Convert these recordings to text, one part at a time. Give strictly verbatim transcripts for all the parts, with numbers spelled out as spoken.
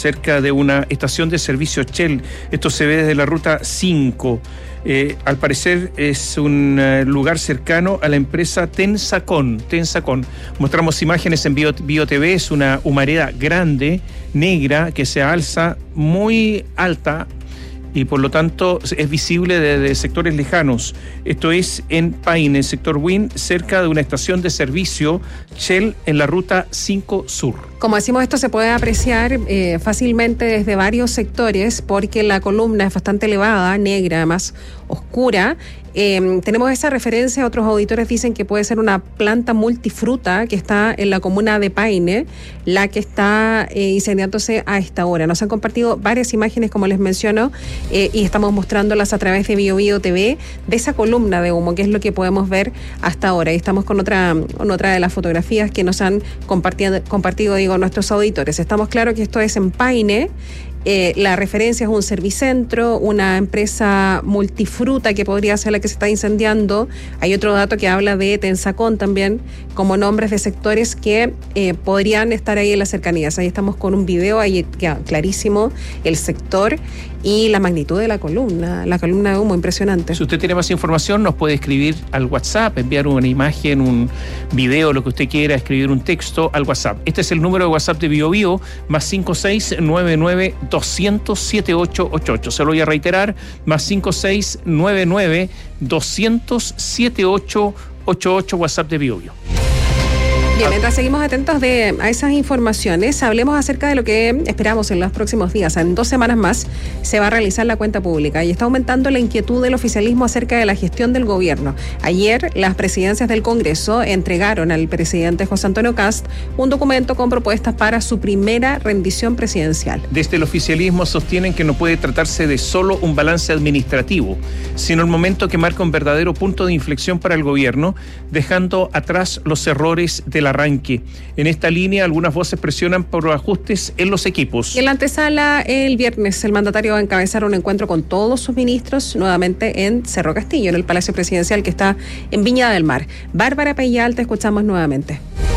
cerca de una estación de servicio Shell. Esto se ve desde la ruta cinco. Eh, al parecer es un uh, lugar cercano a la empresa Tensacon. Tensacon. Mostramos imágenes en Bio, Bio T V. Es una humareda grande, negra, que se alza muy alta y por lo tanto es visible desde sectores lejanos. Esto es en Paine, el sector Win, cerca de una estación de servicio Shell en la ruta cinco Sur. Como decimos, esto se puede apreciar eh, fácilmente desde varios sectores porque la columna es bastante elevada, negra, además oscura. Eh, tenemos esa referencia, otros auditores dicen que puede ser una planta multifruta que está en la comuna de Paine, la que está eh, incendiándose a esta hora. Nos han compartido varias imágenes, como les menciono, eh, y estamos mostrándolas a través de Bio Bio T V, de esa columna de humo, que es lo que podemos ver hasta ahora. Y estamos con otra, con otra de las fotografías que nos han compartido, compartido digo, nuestros auditores. Estamos claros que esto es en Paine. Eh, la referencia es un servicentro, una empresa multifruta que podría ser la que se está incendiando. Hay otro dato que habla de Tensacon también, como nombres de sectores que eh, podrían estar ahí en las cercanías. Ahí estamos con un video, ahí queda clarísimo el sector y la magnitud de la columna, la columna de humo, impresionante. Si usted tiene más información, nos puede escribir al WhatsApp, enviar una imagen, un video, lo que usted quiera, escribir un texto al WhatsApp. Este es el número de WhatsApp de Bio Bio, más cinco seis nueve nueve doscientos siete ocho ocho ocho. Se lo voy a reiterar, más cinco seis nueve nueve doscientos siete ocho ocho ocho, WhatsApp de Bio Bio. Bien, mientras seguimos atentos de, a esas informaciones, hablemos acerca de lo que esperamos en los próximos días. En dos semanas más se va a realizar la cuenta pública y está aumentando la inquietud del oficialismo acerca de la gestión del gobierno. Ayer, las presidencias del Congreso entregaron al presidente José Antonio Kast un documento con propuestas para su primera rendición presidencial. Desde el oficialismo sostienen que no puede tratarse de solo un balance administrativo, sino el momento que marca un verdadero punto de inflexión para el gobierno, dejando atrás los errores de la arranque. En esta línea, algunas voces presionan por ajustes en los equipos. En la antesala, el viernes, el mandatario va a encabezar un encuentro con todos sus ministros, nuevamente en Cerro Castillo, en el Palacio Presidencial que está en Viña del Mar. Bárbara Peyal, te escuchamos nuevamente.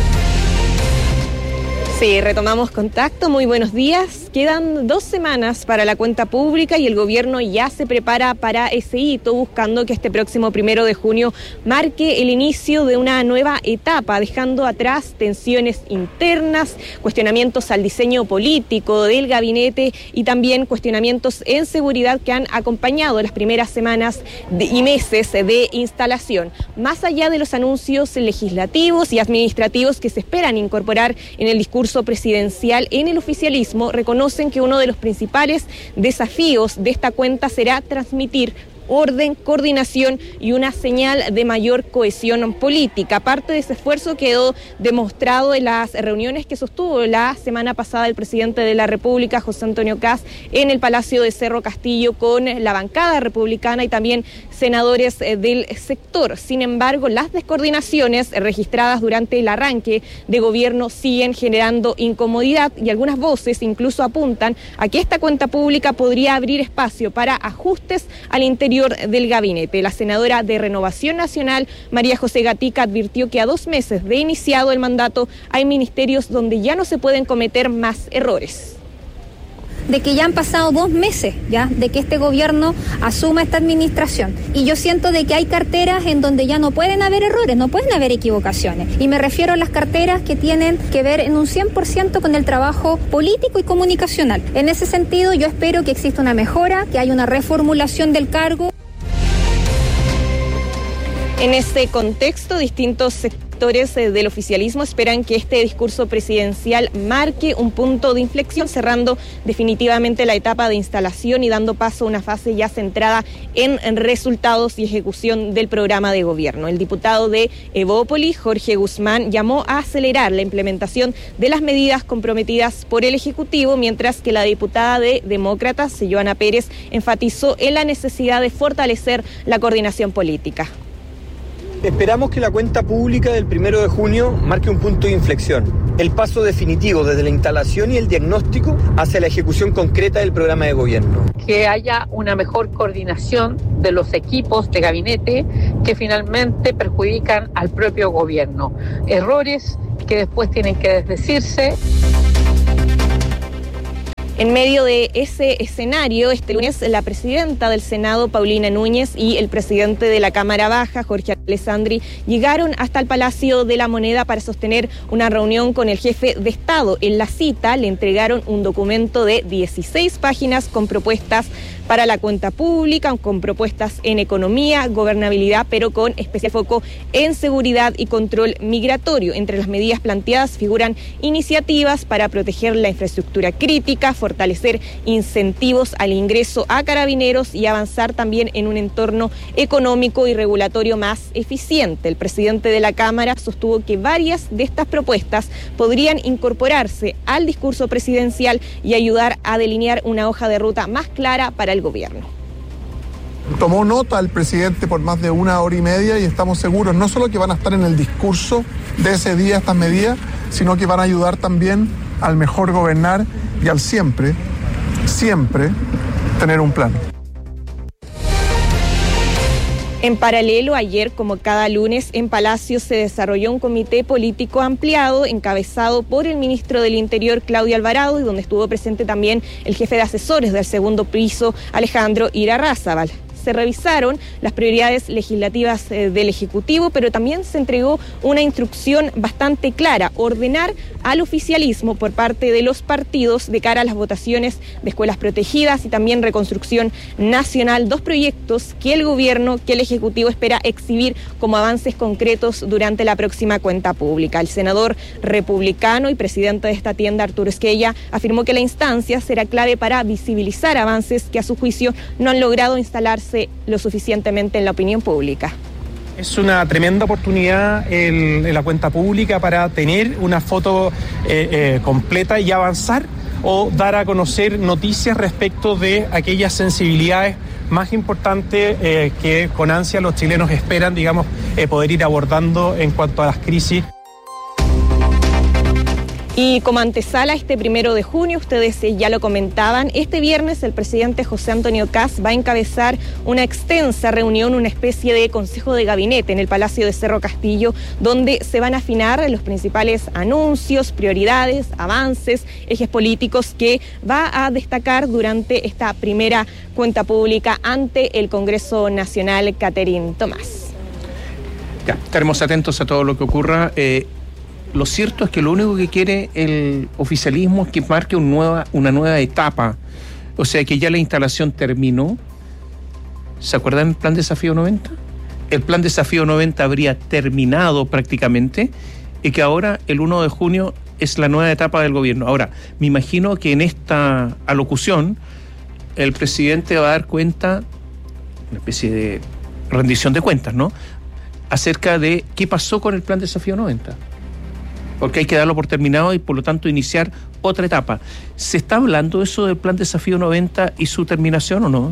Sí, retomamos contacto. Muy buenos días. Quedan dos semanas para la cuenta pública y el gobierno ya se prepara para ese hito, buscando que este próximo primero de junio marque el inicio de una nueva etapa, dejando atrás tensiones internas, cuestionamientos al diseño político del gabinete y también cuestionamientos en seguridad que han acompañado las primeras semanas de, y meses de instalación. Más allá de los anuncios legislativos y administrativos que se esperan incorporar en el discurso presidencial, en el oficialismo reconocen que uno de los principales desafíos de esta cuenta será transmitir orden, coordinación y una señal de mayor cohesión política. Parte de ese esfuerzo quedó demostrado en las reuniones que sostuvo la semana pasada el presidente de la República, José Antonio Kast, en el Palacio de Cerro Castillo con la bancada republicana y también senadores del sector. Sin embargo, las descoordinaciones registradas durante el arranque de gobierno siguen generando incomodidad y algunas voces incluso apuntan a que esta cuenta pública podría abrir espacio para ajustes al interior del gabinete. La senadora de Renovación Nacional, María José Gatica, advirtió que a dos meses de iniciado el mandato hay ministerios donde ya no se pueden cometer más errores. De que ya han pasado dos meses ya de que este gobierno asuma esta administración y yo siento de que hay carteras en donde ya no pueden haber errores, no pueden haber equivocaciones y me refiero a las carteras que tienen que ver en un cien por ciento con el trabajo político y comunicacional. En ese sentido yo espero que exista una mejora, que haya una reformulación del cargo. En este contexto, distintos sectores del oficialismo esperan que este discurso presidencial marque un punto de inflexión, cerrando definitivamente la etapa de instalación y dando paso a una fase ya centrada en, en resultados y ejecución del programa de gobierno. El diputado de Evópoli, Jorge Guzmán, llamó a acelerar la implementación de las medidas comprometidas por el Ejecutivo, mientras que la diputada de Demócratas, Joana Pérez, enfatizó en la necesidad de fortalecer la coordinación política. Esperamos que la cuenta pública del primero de junio marque un punto de inflexión, el paso definitivo desde la instalación y el diagnóstico hacia la ejecución concreta del programa de gobierno. Que haya una mejor coordinación de los equipos de gabinete que finalmente perjudican al propio gobierno. Errores que después tienen que desdecirse. En medio de ese escenario, este lunes la presidenta del Senado, Paulina Núñez, y el presidente de la Cámara Baja, Jorge Alessandri, llegaron hasta el Palacio de la Moneda para sostener una reunión con el jefe de Estado. En la cita le entregaron un documento de dieciséis páginas con propuestas para la cuenta pública, con propuestas en economía, gobernabilidad, pero con especial foco en seguridad y control migratorio. Entre las medidas planteadas figuran iniciativas para proteger la infraestructura crítica, fortalecer incentivos al ingreso a carabineros y avanzar también en un entorno económico y regulatorio más eficiente. El presidente de la Cámara sostuvo que varias de estas propuestas podrían incorporarse al discurso presidencial y ayudar a delinear una hoja de ruta más clara para el gobierno. Tomó nota el presidente por más de una hora y media y estamos seguros no solo que van a estar en el discurso de ese día estas medidas, sino que van a ayudar también al mejor gobernar y al siempre, siempre tener un plan. En paralelo, ayer, como cada lunes, en Palacio se desarrolló un comité político ampliado encabezado por el ministro del Interior, Claudio Alvarado, y donde estuvo presente también el jefe de asesores del segundo piso, Alejandro Irarrázaval. Se revisaron las prioridades legislativas eh, del Ejecutivo, pero también se entregó una instrucción bastante clara: ordenar al oficialismo por parte de los partidos de cara a las votaciones de escuelas protegidas y también reconstrucción nacional, dos proyectos que el gobierno, que el Ejecutivo espera exhibir como avances concretos durante la próxima cuenta pública. El senador republicano y presidente de esta tienda, Arturo Esquella, afirmó que la instancia será clave para visibilizar avances que a su juicio no han logrado instalarse lo suficientemente en la opinión pública. Es una tremenda oportunidad en, en la cuenta pública para tener una foto eh, eh, completa y avanzar o dar a conocer noticias respecto de aquellas sensibilidades más importantes eh, que con ansia los chilenos esperan, digamos, eh, poder ir abordando en cuanto a las crisis. Y como antesala este primero de junio, ustedes ya lo comentaban, este viernes el presidente José Antonio Kast va a encabezar una extensa reunión, una especie de consejo de gabinete en el Palacio de Cerro Castillo, donde se van a afinar los principales anuncios, prioridades, avances, ejes políticos que va a destacar durante esta primera cuenta pública ante el Congreso Nacional. Catherine Tomás. Ya, estaremos atentos a todo lo que ocurra. Eh, Lo cierto es que lo único que quiere el oficialismo es que marque un nueva, una nueva etapa. O sea, que ya la instalación terminó. ¿Se acuerdan del Plan Desafío noventa? El Plan Desafío noventa habría terminado prácticamente y que ahora, el primero de junio, es la nueva etapa del gobierno. Ahora, me imagino que en esta alocución el presidente va a dar cuenta, una especie de rendición de cuentas, ¿no?, acerca de qué pasó con el Plan Desafío noventa. Porque hay que darlo por terminado y por lo tanto iniciar otra etapa. ¿Se está hablando eso del Plan Desafío noventa y su terminación o no?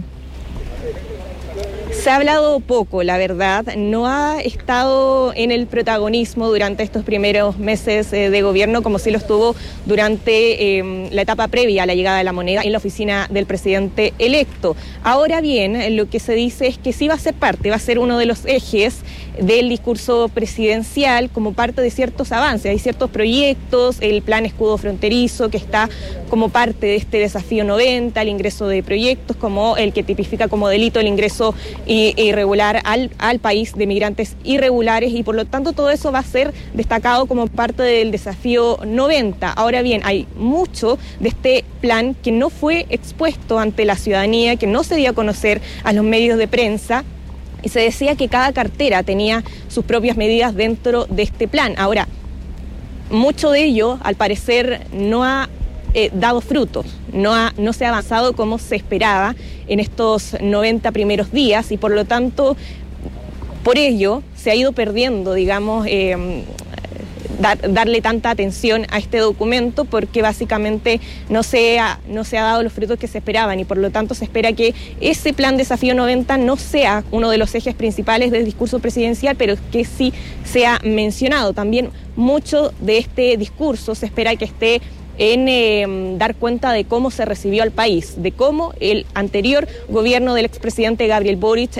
Se ha hablado poco, la verdad. No ha estado en el protagonismo durante estos primeros meses eh, de gobierno como sí lo estuvo durante eh, la etapa previa a la llegada de la moneda en la oficina del presidente electo. Ahora bien, lo que se dice es que sí va a ser parte, va a ser uno de los ejes del discurso presidencial como parte de ciertos avances. Hay ciertos proyectos, el plan escudo fronterizo que está como parte de este desafío noventa, el ingreso de proyectos como el que tipifica como delito el ingreso irregular al, al país de migrantes irregulares, y por lo tanto todo eso va a ser destacado como parte del desafío noventa. Ahora bien, hay mucho de este plan que no fue expuesto ante la ciudadanía, que no se dio a conocer a los medios de prensa, y se decía que cada cartera tenía sus propias medidas dentro de este plan. Ahora, mucho de ello, al parecer, no ha eh, dado frutos, no, ha, no se ha avanzado como se esperaba en estos noventa primeros días, y por lo tanto, por ello, se ha ido perdiendo, digamos, eh, dar, darle tanta atención a este documento, porque básicamente no se, ha, no se ha dado los frutos que se esperaban, y por lo tanto se espera que ese plan Desafío noventa no sea uno de los ejes principales del discurso presidencial, pero que sí sea mencionado. También mucho de este discurso se espera que esté en eh, dar cuenta de cómo se recibió al país, de cómo el anterior gobierno del expresidente Gabriel Boric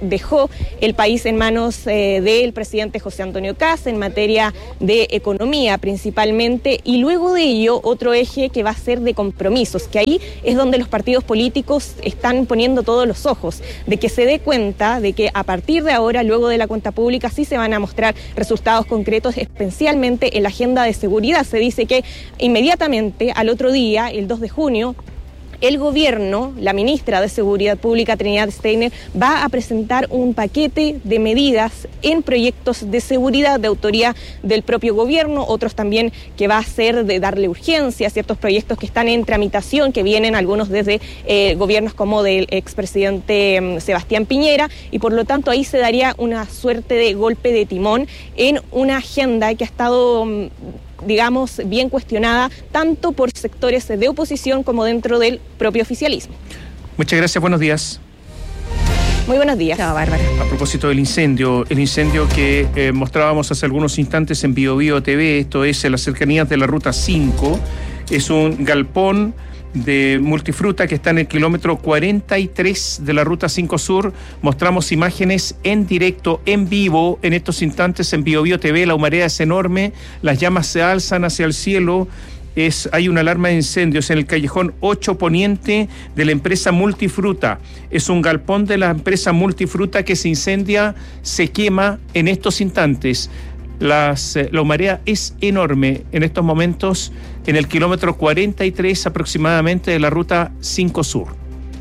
dejó el país en manos eh, del presidente José Antonio Kast en materia de economía principalmente, y luego de ello otro eje que va a ser de compromisos, que ahí es donde los partidos políticos están poniendo todos los ojos, de que se dé cuenta de que a partir de ahora, luego de la cuenta pública, sí se van a mostrar resultados concretos, especialmente en la agenda de seguridad. Se dice que inmediatamente al otro día, el dos de junio, el gobierno, la ministra de Seguridad Pública, Trinidad Steiner, va a presentar un paquete de medidas en proyectos de seguridad de autoría del propio gobierno, otros también que va a ser de darle urgencia a ciertos proyectos que están en tramitación, que vienen algunos desde eh, gobiernos como del expresidente eh, Sebastián Piñera, y por lo tanto ahí se daría una suerte de golpe de timón en una agenda que ha estado Mm, digamos, bien cuestionada tanto por sectores de oposición como dentro del propio oficialismo. Muchas gracias, buenos días. Muy buenos días. Chao, Bárbara. A propósito del incendio, el incendio que eh, mostrábamos hace algunos instantes en Bio Bio T V, esto es en las cercanías de la Ruta cinco, es un galpón de multifruta que está en el kilómetro cuarenta y tres de la Ruta cinco Sur. Mostramos imágenes en directo, en vivo, en estos instantes en Bio Bio T V. La humareda es enorme, las llamas se alzan hacia el cielo. Es, hay una alarma de incendios en el callejón ocho Poniente de la empresa Multifruta. Es un galpón de la empresa Multifruta que se incendia, se quema en estos instantes. Las, la humareda es enorme en estos momentos en el kilómetro cuarenta y tres aproximadamente de la Ruta cinco Sur.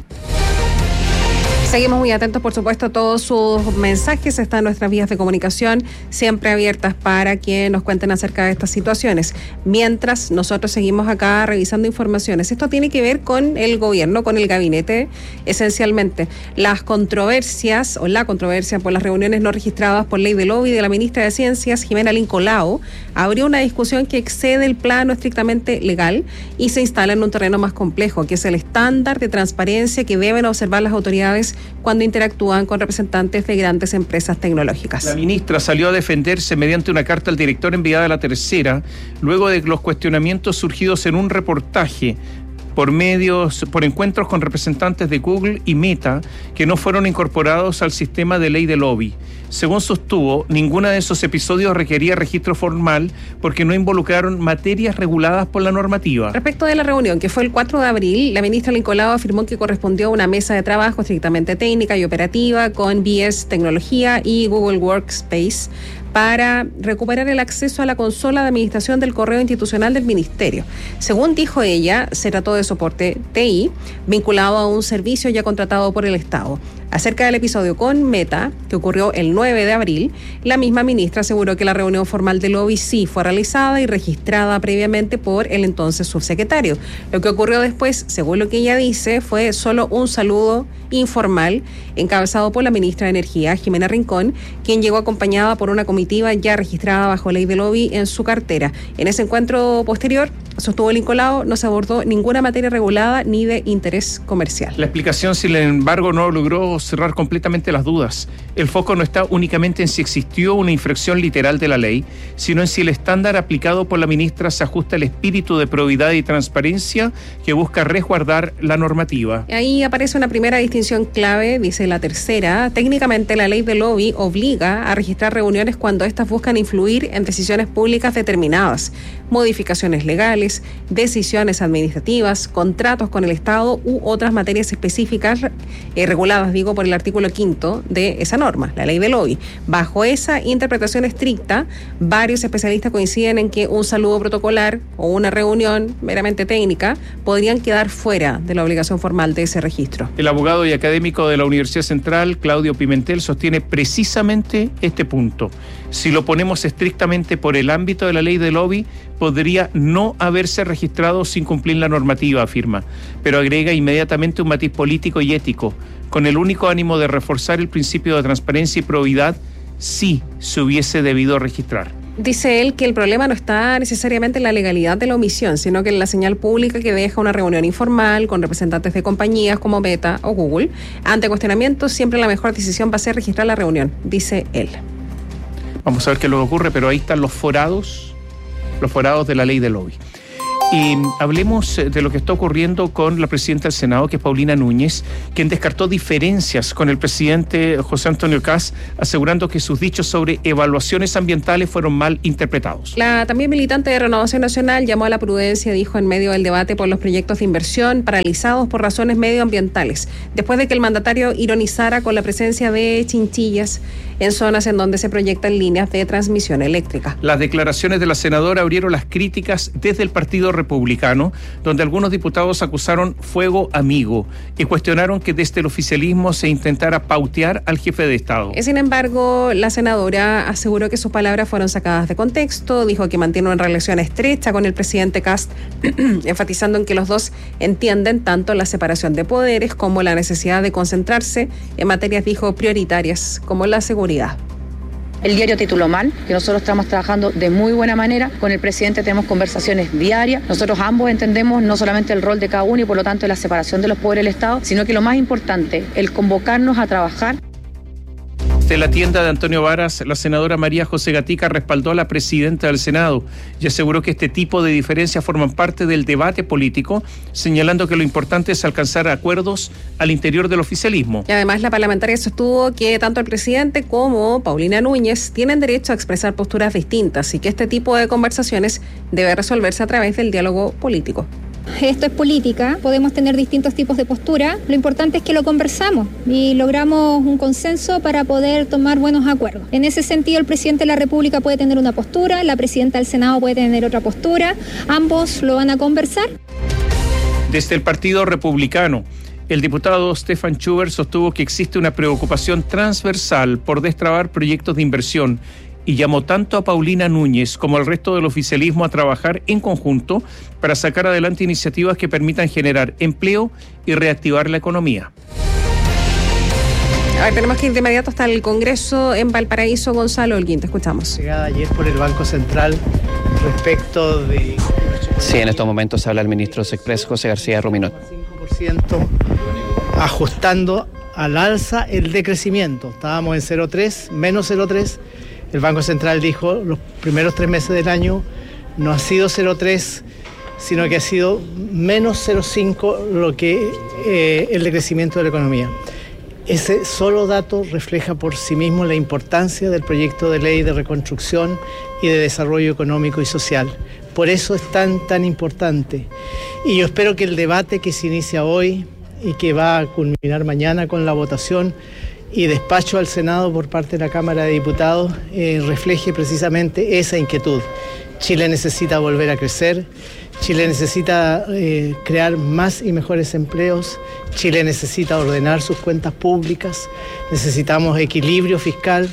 Seguimos muy atentos, por supuesto, a todos sus mensajes. Están nuestras vías de comunicación siempre abiertas para que nos cuenten acerca de estas situaciones. Mientras nosotros seguimos acá revisando informaciones. Esto tiene que ver con el gobierno, con el gabinete, esencialmente. Las controversias, o la controversia por las reuniones no registradas por ley de lobby de la ministra de Ciencias, Jimena Lincolao, abrió una discusión que excede el plano estrictamente legal y se instala en un terreno más complejo, que es el estándar de transparencia que deben observar las autoridades cuando interactúan con representantes de grandes empresas tecnológicas. La ministra salió a defenderse mediante una carta al director enviada a la tercera, luego de los cuestionamientos surgidos en un reportaje por medios, por encuentros con representantes de Google y Meta que no fueron incorporados al sistema de ley de lobby. Según sostuvo, ninguno de esos episodios requería registro formal porque no involucraron materias reguladas por la normativa. Respecto de la reunión, que fue el cuatro de abril, la ministra Lincolao afirmó que correspondió a una mesa de trabajo estrictamente técnica y operativa con B S Tecnología y Google Workspace para recuperar el acceso a la consola de administración del correo institucional del ministerio. Según dijo ella, se trató de soporte T I vinculado a un servicio ya contratado por el Estado. Acerca del episodio con Meta, que ocurrió el nueve de abril, la misma ministra aseguró que la reunión formal del lobby sí fue realizada y registrada previamente por el entonces subsecretario. Lo que ocurrió después, según lo que ella dice, fue solo un saludo informal encabezado por la ministra de Energía, Jimena Rincón, quien llegó acompañada por una comitiva ya registrada bajo ley de lobby en su cartera. En ese encuentro posterior, sostuvo Lincolao, no se abordó ninguna materia regulada ni de interés comercial. La explicación, sin embargo, no logró cerrar completamente las dudas. El foco no está únicamente en si existió una infracción literal de la ley, sino en si el estándar aplicado por la ministra se ajusta al espíritu de probidad y transparencia que busca resguardar la normativa. Ahí aparece una primera distinción clave, dice la tercera. Técnicamente, la ley de lobby obliga a registrar reuniones cuando éstas buscan influir en decisiones públicas determinadas, modificaciones legales, decisiones administrativas, contratos con el Estado u otras materias específicas eh, reguladas, digo, por el artículo quinto de esa norma, la ley de lobby. Bajo esa interpretación estricta, varios especialistas coinciden en que un saludo protocolar o una reunión meramente técnica podrían quedar fuera de la obligación formal de ese registro. El abogado y académico de la Universidad Central, Claudio Pimentel, sostiene precisamente este punto. Si lo ponemos estrictamente por el ámbito de la ley de lobby, podría no haberse registrado sin cumplir la normativa, afirma, pero agrega inmediatamente un matiz político y ético. Con el único ánimo de reforzar el principio de transparencia y probidad, sí se hubiese debido registrar. Dice él que el problema no está necesariamente en la legalidad de la omisión, sino que en la señal pública que deja una reunión informal con representantes de compañías como Meta o Google. Ante cuestionamientos, siempre la mejor decisión va a ser registrar la reunión, dice él. Vamos a ver qué es lo que ocurre, pero ahí están los forados, los forados de la ley de lobby. Y hablemos de lo que está ocurriendo con la presidenta del Senado, que es Paulina Núñez, quien descartó diferencias con el presidente José Antonio Kast, asegurando que sus dichos sobre evaluaciones ambientales fueron mal interpretados. La también militante de Renovación Nacional llamó a la prudencia, dijo, en medio del debate por los proyectos de inversión paralizados por razones medioambientales, después de que el mandatario ironizara con la presencia de chinchillas en zonas en donde se proyectan líneas de transmisión eléctrica. Las declaraciones de la senadora abrieron las críticas desde el Partido Republicano, donde algunos diputados acusaron fuego amigo y cuestionaron que desde el oficialismo se intentara pautear al jefe de Estado. Sin embargo, la senadora aseguró que sus palabras fueron sacadas de contexto, dijo que mantiene una relación estrecha con el presidente Kast, enfatizando en que los dos entienden tanto la separación de poderes como la necesidad de concentrarse en materias, dijo, prioritarias como la seguridad. El diario tituló mal, que nosotros estamos trabajando de muy buena manera. Con el presidente tenemos conversaciones diarias. Nosotros ambos entendemos no solamente el rol de cada uno y por lo tanto la separación de los poderes del Estado, sino que lo más importante, el convocarnos a trabajar. De la tienda de Antonio Varas, la senadora María José Gatica respaldó a la presidenta del Senado y aseguró que este tipo de diferencias forman parte del debate político, señalando que lo importante es alcanzar acuerdos al interior del oficialismo. Y además la parlamentaria sostuvo que tanto el presidente como Paulina Núñez tienen derecho a expresar posturas distintas y que este tipo de conversaciones debe resolverse a través del diálogo político. Esto es política, podemos tener distintos tipos de postura, lo importante es que lo conversamos y logramos un consenso para poder tomar buenos acuerdos. En ese sentido, el presidente de la República puede tener una postura, la presidenta del Senado puede tener otra postura, ambos lo van a conversar. Desde el Partido Republicano, el diputado Stefan Schubert sostuvo que existe una preocupación transversal por destrabar proyectos de inversión y llamó tanto a Paulina Núñez como al resto del oficialismo a trabajar en conjunto para sacar adelante iniciativas que permitan generar empleo y reactivar la economía. A ver, tenemos que ir de inmediato hasta el Congreso en Valparaíso. Gonzalo Holguín, te escuchamos. Llegada ayer por el Banco Central respecto de... Sí, en estos momentos habla el ministro Sexpress, José García Ruminot. cinco por ciento ajustando al alza el decrecimiento. Estábamos en cero coma tres, menos cero coma tres. El Banco Central dijo los primeros tres meses del año no ha sido cero coma tres, sino que ha sido menos cero coma cinco lo que eh, el decrecimiento de la economía. Ese solo dato refleja por sí mismo la importancia del proyecto de ley de reconstrucción y de desarrollo económico y social. Por eso es tan, tan importante. Y yo espero que el debate que se inicia hoy y que va a culminar mañana con la votación y despacho al Senado por parte de la Cámara de Diputados eh, refleje precisamente esa inquietud. Chile necesita volver a crecer, Chile necesita eh, crear más y mejores empleos, Chile necesita ordenar sus cuentas públicas, necesitamos equilibrio fiscal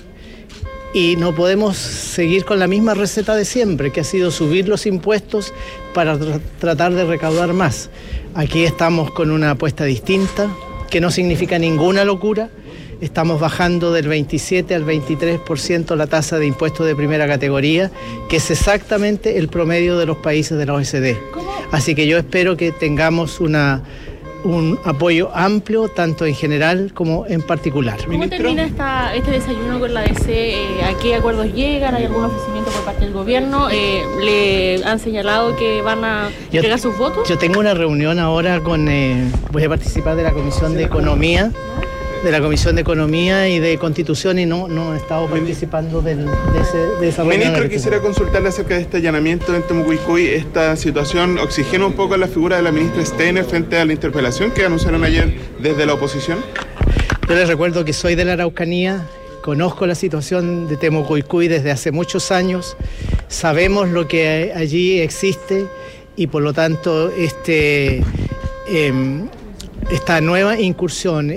y no podemos seguir con la misma receta de siempre, que ha sido subir los impuestos para tra- tratar de recaudar más. Aquí estamos con una apuesta distinta, que no significa ninguna locura. Estamos bajando del veintisiete al veintitrés por ciento la tasa de impuestos de primera categoría, que es exactamente el promedio de los países de la O E C D. Así que yo espero que tengamos una, un apoyo amplio, tanto en general como en particular. ¿Cómo ¿Ministro? termina esta, este desayuno con la D C? Eh, ¿A qué acuerdos llegan? ¿Hay algún ofrecimiento por parte del gobierno? Eh, ¿Le han señalado que van a yo, entregar sus votos? Yo tengo una reunión ahora con... Eh, voy a participar de la Comisión de Economía. de la Comisión de Economía y de Constitución y no, no he estado participando del, de ese de esa reunión. Ministro, quisiera consultarle acerca de este allanamiento en Temucuicui. ¿Esta situación oxigena un poco la figura de la ministra Steiner frente a la interpelación que anunciaron ayer desde la oposición? Yo les recuerdo que soy de la Araucanía, conozco la situación de Temucuicui desde hace muchos años, sabemos lo que allí existe y por lo tanto este... Eh, esta nueva incursión,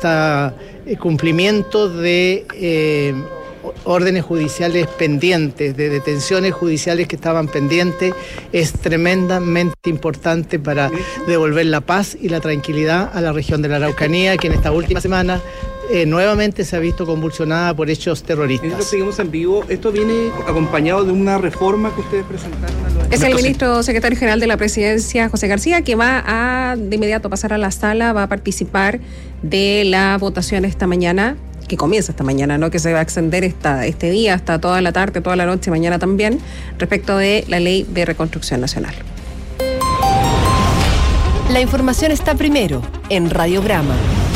este cumplimiento de eh, órdenes judiciales pendientes, de detenciones judiciales que estaban pendientes, es tremendamente importante para devolver la paz y la tranquilidad a la región de la Araucanía, que en esta última semana eh, nuevamente se ha visto convulsionada por hechos terroristas. Ministro, seguimos en vivo. Esto viene acompañado de una reforma que ustedes presentaron a los... Es el ministro secretario general de la Presidencia, José García, que va a de inmediato pasar a la sala, va a participar de la votación esta mañana, que comienza esta mañana, ¿no? Que se va a extender esta, este día hasta toda la tarde, toda la noche, mañana también, respecto de la Ley de Reconstrucción Nacional. La información está primero en Radiograma.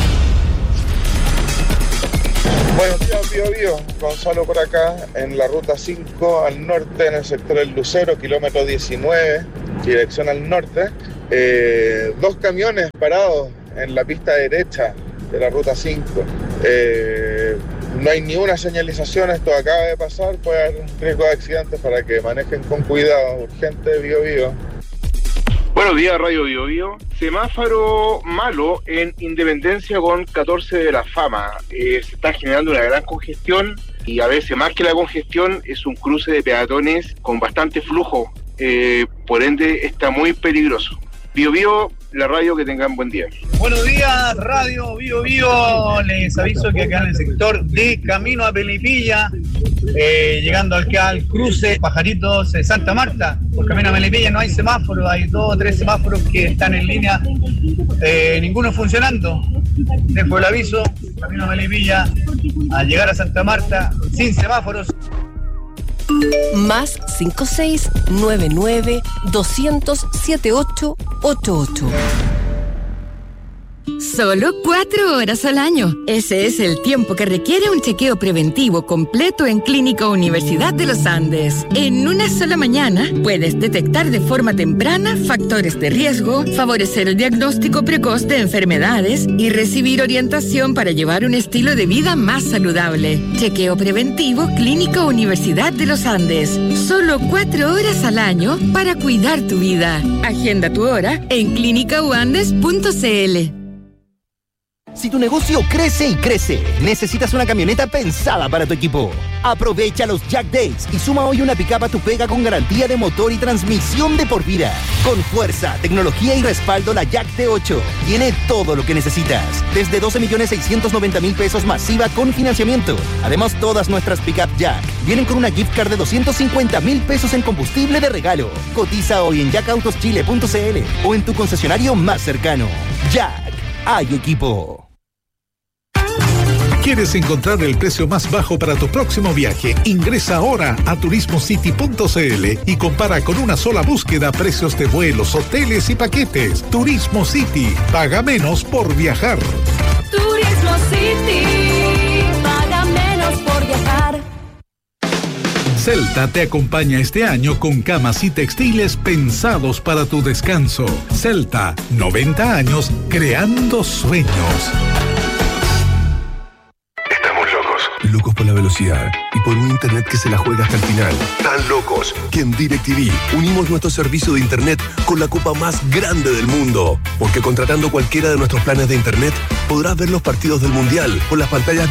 Buenos días, Bío Bío. Gonzalo por acá, en la ruta cinco al norte, en el sector del Lucero, kilómetro diecinueve, dirección al norte. Eh, dos camiones parados en la pista derecha de la ruta cinco. Eh, no hay ni una señalización, esto acaba de pasar, puede haber riesgo de accidentes para que manejen con cuidado. Urgente, Bío Bío. Buenos días, Radio Bío Bío. Semáforo malo en Independencia con catorce de la Fama. Eh, se está generando una gran congestión y a veces más que la congestión es un cruce de peatones con bastante flujo. Eh, por ende está muy peligroso. Bío Bío, la radio, que tengan buen día. Buenos días, Radio Bío Bío. Les aviso que acá en el sector de Camino a Melipilla, eh, llegando aquí al cruce Pajaritos de Santa Marta, por Camino a Melipilla no hay semáforos, hay dos o tres semáforos que están en línea, eh, ninguno funcionando. Dejo el aviso, Camino a Melipilla, al llegar a Santa Marta, sin semáforos. Más cinco seis nueve nueve dos cero cero siete ocho ocho ocho. Solo cuatro horas al año. Ese es el tiempo que requiere un chequeo preventivo completo en Clínica Universidad de los Andes. En una sola mañana puedes detectar de forma temprana factores de riesgo, favorecer el diagnóstico precoz de enfermedades y recibir orientación para llevar un estilo de vida más saludable. Chequeo preventivo Clínica Universidad de los Andes. Solo cuatro horas al año para cuidar tu vida. Agenda tu hora en clínica u andes punto c l. Si tu negocio crece y crece, necesitas una camioneta pensada para tu equipo. Aprovecha los Jack Days y suma hoy una pick-up a tu pega con garantía de motor y transmisión de por vida. Con fuerza, tecnología y respaldo, la Jack T ocho tiene todo lo que necesitas. Desde doce millones seiscientos noventa mil pesos masiva con financiamiento. Además, todas nuestras pick-up Jack vienen con una gift card de doscientos cincuenta mil pesos en combustible de regalo. Cotiza hoy en jack autos chile punto c l o en tu concesionario más cercano. Jack, hay equipo. ¿Quieres encontrar el precio más bajo para tu próximo viaje? Ingresa ahora a turismo city punto c l y compara con una sola búsqueda precios de vuelos, hoteles y paquetes. Turismo City. Paga menos por viajar. Turismo City. Paga menos por viajar. Celta te acompaña este año con camas y textiles pensados para tu descanso. Celta, noventa años creando sueños. Locos por la velocidad y por un internet que se la juega hasta el final. Tan locos que en DirecTV unimos nuestro servicio de internet con la copa más grande del mundo. Porque contratando cualquiera de nuestros planes de internet podrás ver los partidos del Mundial con las pantallas